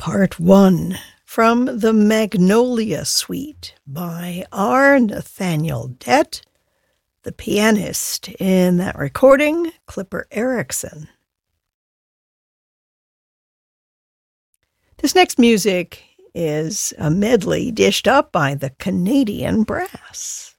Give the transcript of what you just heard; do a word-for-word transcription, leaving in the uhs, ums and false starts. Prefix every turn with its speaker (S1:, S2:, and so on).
S1: Part one from the Magnolia Suite by R. Nathaniel Dett, the pianist in that recording, Clipper Erickson. This next music is a medley dished up by the Canadian Brass.